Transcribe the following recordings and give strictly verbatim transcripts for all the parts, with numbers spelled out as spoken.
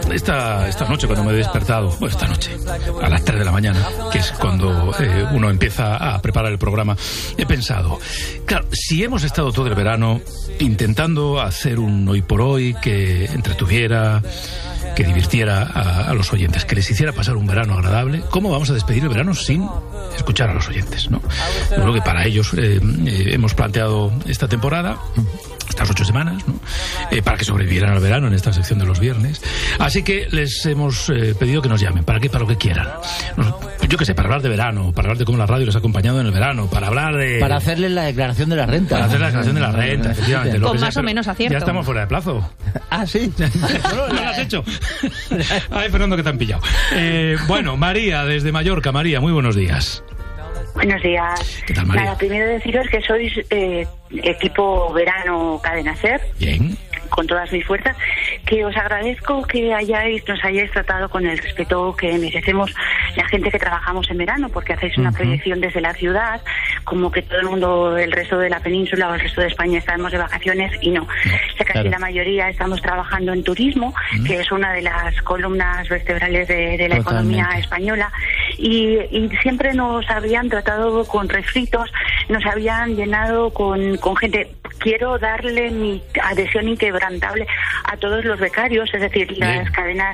esta, esta noche cuando me he despertado, bueno, esta noche, a las tres de la mañana, que es cuando eh, uno empieza a preparar el programa, he pensado, claro, si hemos estado todo el verano intentando hacer un hoy por hoy que entretuviera, que divirtiera a, a los oyentes, que les hiciera pasar un verano agradable, ¿cómo vamos a despedir el verano sin escuchar a los oyentes, ¿no? Yo creo que para ellos eh, eh, hemos planteado esta temporada, estas ocho semanas, ¿no? Eh, para que sobrevivieran al verano en esta sección de los viernes. Así que les hemos eh, pedido que nos llamen. ¿Para qué? Para lo que quieran. Nos, yo qué sé, para hablar de verano, para hablar de cómo la radio les ha acompañado en el verano, para hablar de... Para hacerles la declaración de la renta. Para hacer la declaración de la renta, efectivamente. Con más o menos acierto. Ya estamos fuera de plazo. Ah, ¿sí? No, no lo has hecho. Ay, Fernando, que te han pillado. Eh, bueno, María, desde Mallorca. María, muy buenos días. Buenos días. ¿Qué tal, María? Nada, primero deciros que sois eh, equipo verano Cadena Ser. Bien. Con todas mis fuerzas, que os agradezco que hayáis nos hayáis tratado con el respeto que merecemos la gente que trabajamos en verano, porque hacéis una uh-huh. proyección desde la ciudad, como que todo el mundo, el resto de la península o el resto de España estamos de vacaciones, y no. Ya casi claro. la mayoría estamos trabajando en turismo, uh-huh. que es una de las columnas vertebrales de, de la Totalmente. economía española, y, y siempre nos habían tratado con refritos, nos habían llenado con, con gente. Quiero darle mi adhesión inquebrantable a todos los becarios, es decir, las Bien. cadenas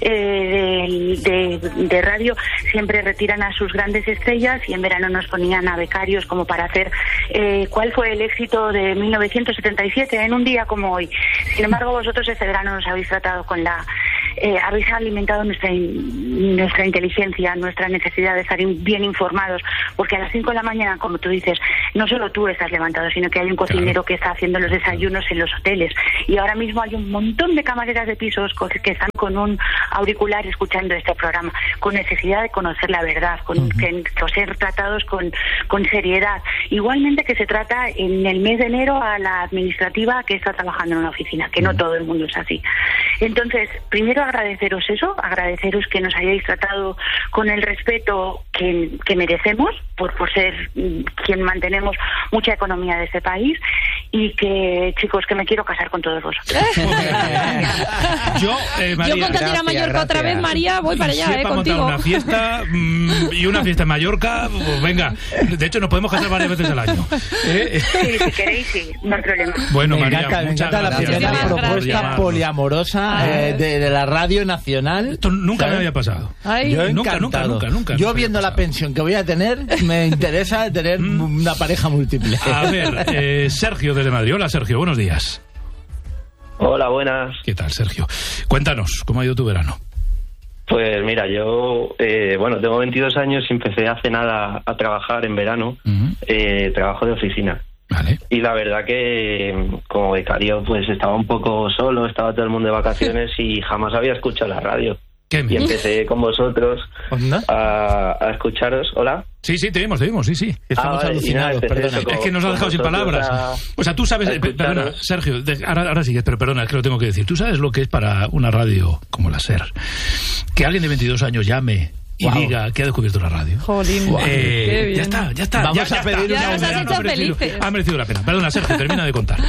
eh, de, de, de radio siempre retiran a sus grandes estrellas y en verano nos ponían a becarios como para hacer eh, cuál fue el éxito de mil novecientos setenta y siete en un día como hoy. Sin embargo, vosotros este verano nos habéis tratado con la... Eh, habéis alimentado nuestra in, nuestra inteligencia, nuestra necesidad de estar in, bien informados, porque a las cinco de la mañana, como tú dices, no solo tú estás levantado, sino que hay un cocinero claro. que está haciendo los desayunos en los hoteles, y ahora mismo hay un montón de camareras de pisos que están con un auricular escuchando este programa, con necesidad de conocer la verdad, con uh-huh. que, que ser tratados con, con seriedad. Igualmente que se trata en el mes de enero a la administrativa que está trabajando en una oficina, que no todo el mundo es así. Entonces, primero agradeceros eso, agradeceros que nos hayáis tratado con el respeto que, que merecemos, por, por ser quien mantenemos mucha economía de este país, y que, chicos, que me quiero casar con todos vosotros. Yo, eh, María, Yo con ir a Mallorca gracias. otra vez, María, voy para allá, si eh, para contigo. montar una fiesta mmm, y una fiesta en Mallorca, pues venga. De hecho, nos podemos casar varias veces al año. ¿Eh? Sí, si queréis, sí, no hay problema. Bueno, me María, encanta, me muchas encanta la gracias. primera Muchas gracias. propuesta poliamorosa eh, de, de la radio nacional. Esto nunca ¿sabes? me había pasado. Ay. Yo Nunca, encantado. nunca, nunca, nunca, Yo nunca viendo había la pensión que voy a tener, me interesa tener una pareja múltiple. A ver, eh, Sergio desde Madrid. Hola, Sergio, buenos días. Hola, buenas. ¿Qué tal, Sergio? Cuéntanos, ¿cómo ha ido tu verano? Pues mira, yo, eh, bueno, tengo veintidós años y empecé hace nada a trabajar en verano, Uh-huh. eh, trabajo de oficina. Vale. Y la verdad que como becario pues estaba un poco solo, estaba todo el mundo de vacaciones y jamás había escuchado la radio. ¿Qué me... Y empecé con vosotros ¿Onda? a, a escucharos. ¿Hola? Sí, sí, te vimos, te vimos, sí, sí. Estamos Ah, vale, y nada, alucinados, empecé perdona. eso con- Es que nos ha con dejado sin vosotros palabras. a- O sea, tú sabes... a eh, Perdona, escucharos. Sergio, de- ahora, ahora sí, pero perdona, es que lo tengo que decir. ¿Tú sabes lo que es para una radio como la SER? Que alguien de veintidós años llame y Wow. diga que ha descubierto la radio. Jolín, Eh, qué bien. ya está, ya está. Vamos ya, a ya pedir está. una Ya nos has Ha hecho merecido- felices. Ha merecido la pena. Perdona, Sergio, termina de contar.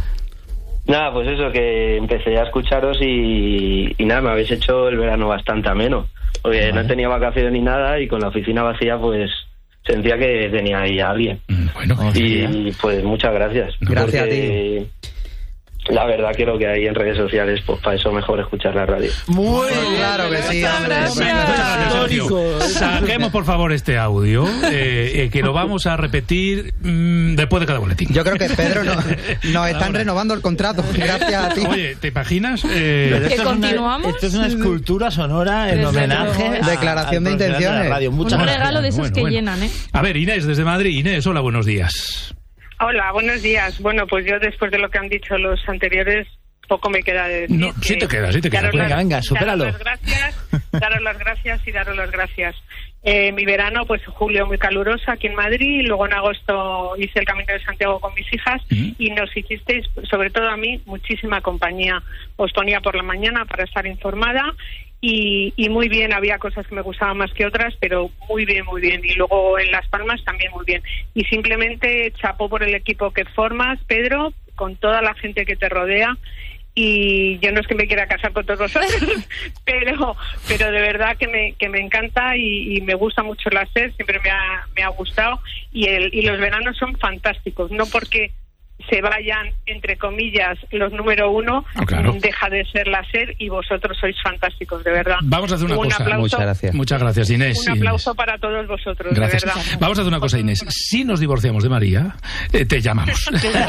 Nada, pues eso, que empecé a escucharos y, y nada, me habéis hecho el verano bastante ameno. Porque Vale. no tenía vacaciones ni nada y con la oficina vacía pues sentía que tenía ahí a alguien. Mm, Bueno, Y pues muchas gracias. Gracias a Porque la verdad que lo que hay en redes sociales, pues para eso mejor escuchar la radio. Muy Claro que sí, Muchas hombre. gracias. Venga, muchas gracias, Sergio. Histórico. Saquemos, por favor, este audio, eh, eh, que lo vamos a repetir mm, después de cada boletín. Yo creo que Pedro no- nos están Ahora. renovando el contrato. Gracias a ti. Oye, ¿te imaginas? Eh, Pero ¿Que esto es una- continuamos? esto es una escultura sonora en Desde homenaje luego. a- Declaración al de profesional intenciones. la radio. Un Muchas gracias. regalo de esos Bueno, que bueno. llenan, ¿eh? A ver, Inés, desde Madrid. Inés, hola, buenos días. Hola, buenos días. Bueno, pues yo después de lo que han dicho los anteriores, poco me queda de decir. No, sí que te queda, sí te queda. daros Venga, las- venga, supéralo. Daros las gracias, daros las gracias y daros las gracias. Eh, mi verano, pues julio muy caluroso aquí en Madrid, y luego en agosto hice el Camino de Santiago con mis hijas Mm. y nos hicisteis, sobre todo a mí, muchísima compañía. Os ponía por la mañana para estar informada y, y muy bien, había cosas que me gustaban más que otras, pero muy bien, muy bien. Y luego en Las Palmas también muy bien. Y simplemente chapó por el equipo que formas, Pedro, con toda la gente que te rodea. y yo no es que me quiera casar con todos vosotros, pero pero de verdad que me que me encanta y, y me gusta mucho la SER, siempre me ha, me ha gustado, y el y los veranos son fantásticos, no porque se vayan, entre comillas, los número uno, oh, claro. deja de ser la SER y vosotros sois fantásticos, de verdad. Vamos a hacer una un cosa. Aplauso, Muchas gracias. Muchas gracias, Inés. Un aplauso Inés. para todos vosotros, Gracias. de verdad. Vamos a hacer una cosa, Inés. Si nos divorciamos de María, eh, te llamamos.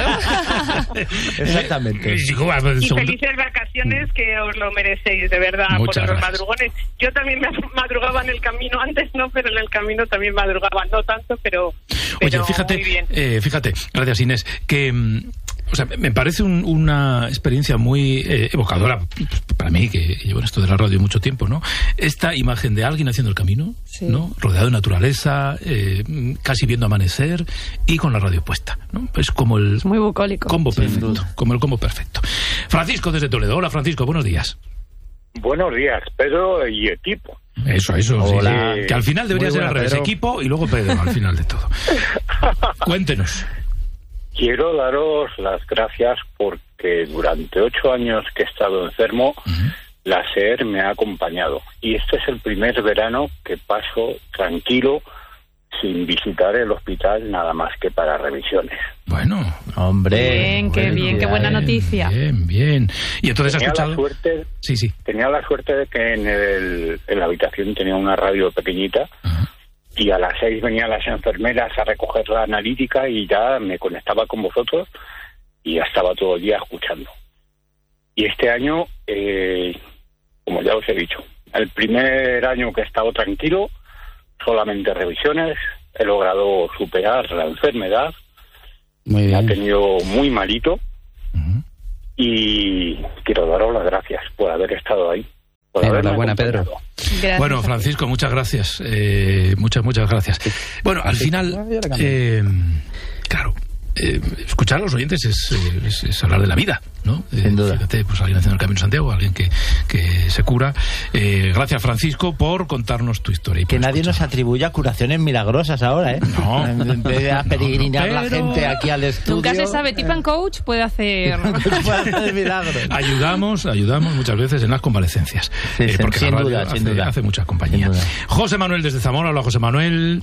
Exactamente. Y felices vacaciones, que os lo merecéis, de verdad, Muchas por los gracias. madrugones. Yo también me madrugaba en el camino, antes no, pero en el camino también madrugaba, no tanto, pero, pero Oye, fíjate, muy bien. eh, fíjate, gracias, Inés, que mm, o sea, me parece un, una experiencia muy eh, evocadora para mí, que llevo en esto de la radio mucho tiempo, ¿no? Esta imagen de alguien haciendo el camino, Sí. ¿no? Rodeado de naturaleza, eh, casi viendo amanecer y con la radio puesta, ¿no? Es como el Es muy bucólico. combo Sin perfecto, duda. como el combo perfecto. Francisco desde Toledo. Hola, Francisco, buenos días. Buenos días, Pedro y equipo. Eso, eso. sí, Hola. sí. Que al final debería Muy ser al buena, revés, Pedro. equipo y luego Pedro al final de todo. Cuéntenos. Quiero daros las gracias porque durante ocho años que he estado enfermo, Ujú. la SER me ha acompañado. Y este es el primer verano que paso tranquilo, sin visitar el hospital nada más que para revisiones. Bueno, Hombre. Bien, qué bueno, bien, qué buena bien, noticia. Bien, bien. Y entonces has Tenía la escuchado. suerte, Sí, sí. tenía la suerte de que en, el, en la habitación tenía una radio pequeñita. Ajá. Y a las seis venían las enfermeras a recoger la analítica y ya me conectaba con vosotros y ya estaba todo el día escuchando. Y este año, eh, como ya os he dicho, el primer año que he estado tranquilo, solamente revisiones, he logrado superar la enfermedad, Muy me ha bien. tenido muy malito Ujú. y quiero daros las gracias por haber estado ahí. Por haberme Enhorabuena, Pedro. acompañado. Gracias Bueno, a ti. Francisco, muchas gracias. Eh, muchas, muchas gracias. Bueno, al final, eh, claro, eh, escuchar a los oyentes es, eh, es, es hablar de la vida, ¿no? Eh, Sin duda. Fíjate, pues alguien haciendo el Camino de Santiago, alguien que, que se cura. Eh, gracias, Francisco, por contarnos tu historia. y Que por nadie nos escucharnos. atribuya curaciones milagrosas ahora, ¿eh? No. Empiece a peregrinar la Pero- gente aquí al estudio. Nunca se sabe, Tip and Coach puede hacer... Puede hacer milagros. Ayudamos, ayudamos muchas veces en las convalecencias. Sí, Eh, sin- porque sin la radio duda, hace, sin duda. hace mucha compañía. Sin duda. José Manuel desde Zamora. Hola, José Manuel.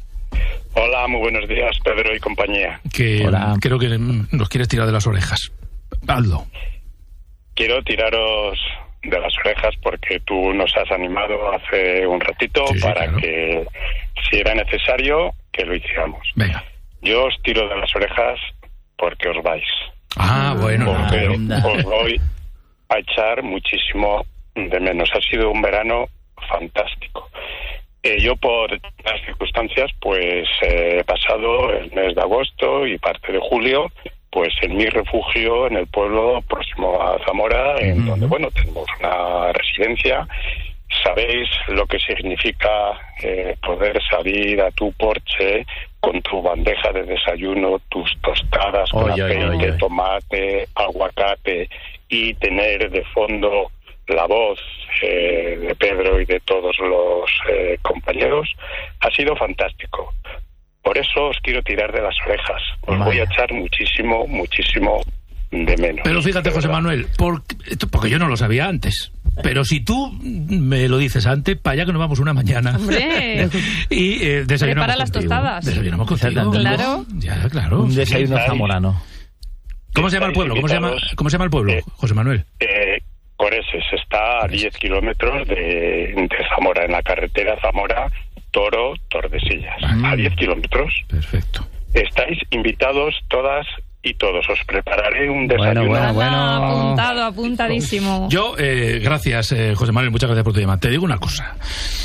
Hola, muy buenos días, Pedro y compañía. Que Hola. creo que mm, nos quieres tirar de las orejas. Hazlo. Quiero tiraros de las orejas porque tú nos has animado hace un ratito Sí, para claro. que, si era necesario, que lo hiciéramos. Venga. Yo os tiro de las orejas porque os vais. Ah, bueno. Porque anda. os voy a echar muchísimo de menos. Ha sido un verano fantástico. Eh, yo, por las circunstancias, pues eh, he pasado el mes de agosto y parte de julio pues en mi refugio en el pueblo próximo a Zamora, en Ujú. donde, bueno, tenemos una residencia. Sabéis lo que significa eh, poder salir a tu porche con tu bandeja de desayuno, tus tostadas con Oy, oy, aceite, oy, oy. tomate, aguacate, y tener de fondo la voz eh, de Pedro y de todos los eh, compañeros. Ha sido fantástico. Por eso os quiero tirar de las orejas. Os voy a echar muchísimo, muchísimo de menos. Pero fíjate, de José verdad. Manuel, por- esto- porque yo no lo sabía antes. Pero si tú me lo dices antes, para allá que nos vamos una mañana. Hombre. Y eh, desayunamos Prepara las contigo. tostadas. Desayunamos contigo. Claro. Ya, claro. Un desayuno Estáis- zamorano. ¿Cómo se llama el pueblo? ¿Cómo se llama, invitados. ¿Cómo se llama el pueblo, Eh, José Manuel? Eh, Coreses está a diez kilómetros de, de Zamora, en la carretera Zamora-Toro-Tordesillas. Ah. A diez kilómetros. Perfecto. Estáis invitados todas y todos. Os prepararé un desayuno. bueno, bueno. Anda, apuntado, apuntadísimo. Yo, eh, gracias, eh, José Manuel, muchas gracias por tu llamada. Te digo una cosa.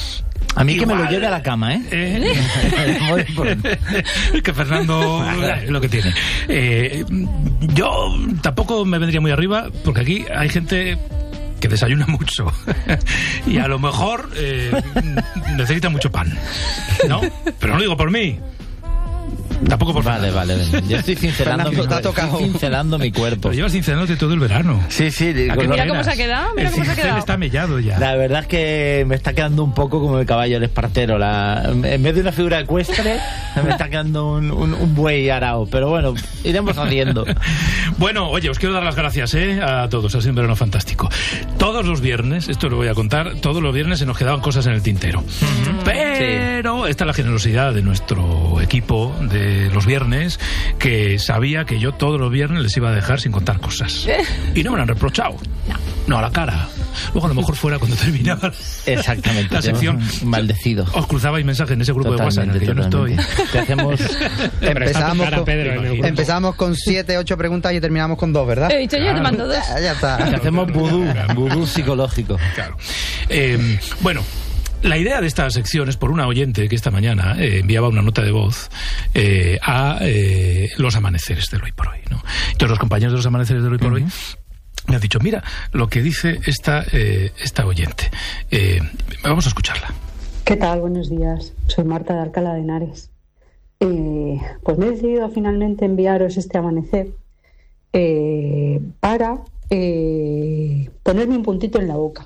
A mí que me Igual. lo lleve a la cama, ¿eh? Eh, Muy importante. que Fernando es lo que tiene. Eh, yo tampoco me vendría muy arriba, porque aquí hay gente que desayuna mucho y a lo mejor eh, necesita mucho pan, ¿no? Pero no lo digo por mí. Tampoco por Vale, vale, vale. Yo estoy cincelando, mi, Fernando, te ha cuerpo, tocado. estoy cincelando mi cuerpo. Pero llevas cincelándote todo el verano. Sí, sí. ¿A qué con- Mira no cómo se ha venas? quedado, mira El cómo se ha cincel quedado. está mellado ya. La verdad es que me está quedando un poco como el caballo del espartero. La, en vez de una figura ecuestre, me está quedando un, un, un buey arao. Pero bueno, iremos haciendo. Bueno, oye, os quiero dar las gracias ¿eh? a todos, ha sido un verano fantástico. Todos los viernes, esto lo voy a contar, todos los viernes se nos quedaban cosas en el tintero. Pero esta es la generosidad de nuestro equipo de los viernes, que sabía que yo todos los viernes les iba a dejar sin contar cosas. Y no me lo han reprochado. No, a la cara. Luego a lo mejor fuera cuando terminaba Exactamente. la sección. Maldecido. Os cruzabais mensajes en ese grupo de WhatsApp en el que yo no estoy. Te hacemos... Empezamos cara, con, Pedro, en el grupo. empezamos con siete, ocho preguntas y terminamos con dos, ¿verdad? He dicho yo, te mando dos. Ya, ya está. Te hacemos vudú, vudú psicológico. Claro. Eh, bueno, la idea de esta sección es por una oyente que esta mañana eh, enviaba una nota de voz eh, a eh, los amaneceres del hoy por hoy, ¿no? Entonces los compañeros de los amaneceres del hoy por hoy me han dicho, mira lo que dice esta, eh, esta oyente. Eh, vamos a escucharla. ¿Qué tal? Buenos días. Soy Marta de Alcalá de Henares. Eh, pues me he decidido finalmente enviaros este amanecer eh, para eh, ponerme un puntito en la boca.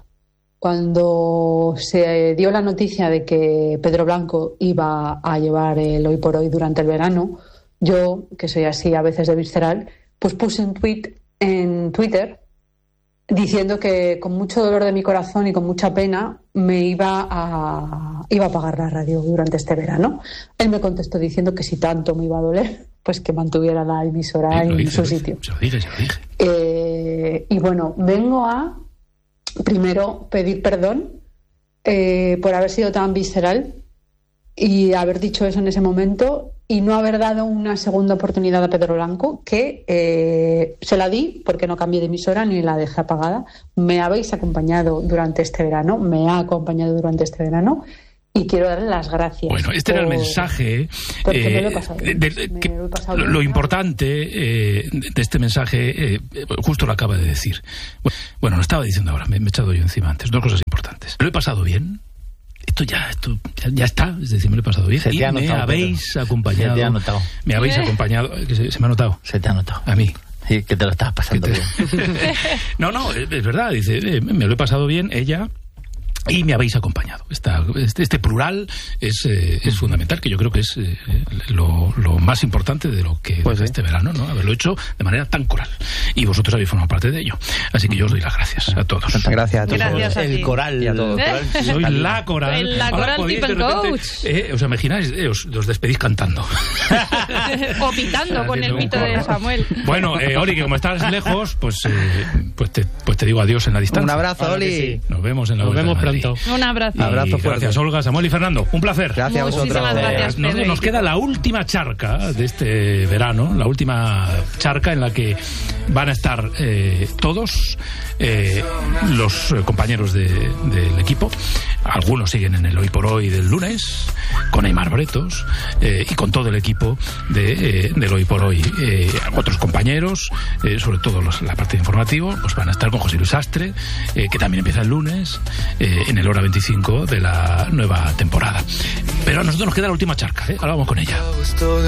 Cuando se dio la noticia de que Pedro Blanco iba a llevar el Hoy por Hoy durante el verano, yo, que soy así a veces de visceral, pues puse un tweet en Twitter diciendo que con mucho dolor de mi corazón y con mucha pena me iba a, iba a apagar la radio durante este verano. Él me contestó diciendo que si tanto me iba a doler, pues que mantuviera la emisora Eh, lo en dije, su lo dije, sitio. Se lo dije, se lo dije. Eh, y bueno, vengo a primero pedir perdón eh, por haber sido tan visceral y haber dicho eso en ese momento y no haber dado una segunda oportunidad a Pedro Blanco, que eh, se la di porque no cambié de emisora ni la dejé apagada. Me habéis acompañado durante este verano, me ha acompañado durante este verano y quiero darle las gracias. Bueno, este por, era el mensaje. porque me eh, lo he pasado de- bien. de- Me que- lo he pasado lo, bien. lo importante eh, de este mensaje, eh, justo lo acaba de decir. Bueno, lo estaba diciendo ahora, me, me he echado yo encima antes. Dos cosas importantes. ¿Lo he pasado bien? Esto ya, esto ya, ya está, es decir, me lo he pasado bien. Se te y ha me notado, habéis Pedro. acompañado. Se te ha notado. Me habéis ¿Eh? acompañado. que se, se me ha notado. Se te ha notado. A mí. Sí, que te lo estabas pasando bien. No, no, es, es verdad, dice, eh, me lo he pasado bien, ella. Y me habéis acompañado. Esta, este, este plural es, eh, es fundamental, que yo creo que es eh, lo, lo más importante de lo que Pues de sí. este verano, ¿no? Haberlo hecho de manera tan coral. Y vosotros habéis formado parte de ello. Así que yo os doy las gracias a todos. Gracias a todos. Gracias a ti. El coral. Y a todos. ¿Eh? Soy la coral. El- la Ahora coral podéis tip de and repente, coach. eh, ¿os imagináis? Eh, os, os despedís cantando. O pitando con el Haciendo un pito de coro. Samuel. Bueno, eh, Oli, que como estás lejos, pues, eh, pues, te, pues te digo adiós en la distancia. Un abrazo, Claro que Oli. sí. Nos vemos en la Nos Vuelta vemos a Madrid. pronto. Un abrazo. Y Abrazo fuerte. Gracias, Olga, Samuel y Fernando. Un placer. Gracias a Muchísimas vosotros. gracias, Nos, Pedro. nos queda la última charca de este verano, la última charca en la que van a estar eh, todos eh, los eh, compañeros de- del equipo. Algunos siguen en el Hoy por Hoy del lunes, con Aymar Bretos eh, y con todo el equipo de, eh, del Hoy por Hoy. Eh, otros compañeros, eh, sobre todo los- la parte de informativo, pues van a estar con José Luis Astre, eh, que también empieza el lunes, eh, en el hora veinticinco de la nueva temporada. Pero a nosotros nos queda la última charca, ¿eh? Ahora vamos con ella.